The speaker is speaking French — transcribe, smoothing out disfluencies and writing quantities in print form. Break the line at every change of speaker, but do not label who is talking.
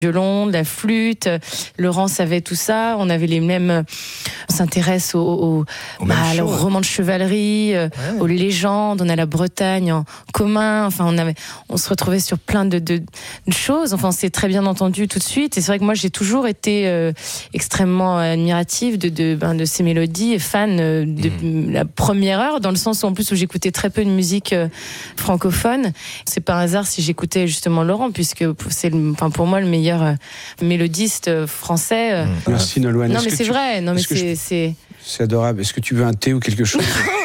violon, de la flûte. Laurent savait tout ça. On avait les mêmes. On s'intéresse aux romans de chevalerie, aux légendes. On a la Bretagne en commun. Enfin, on se retrouvait sur plein de choses. Enfin, on s'est très bien entendu tout de suite. Et c'est vrai que moi, j'ai toujours été extrêmement admirative de ces mélodies et fan de la première heure, dans le sens où, en plus, où j'écoutais très peu de musique francophone. C'est par hasard si j'écoutais justement Laurent, puisque c'est pour moi le meilleur mélodiste français.
Merci Nolwenn.
Non, mais c'est vrai. Non, mais c'est
adorable. Est-ce que tu veux un thé ou quelque chose?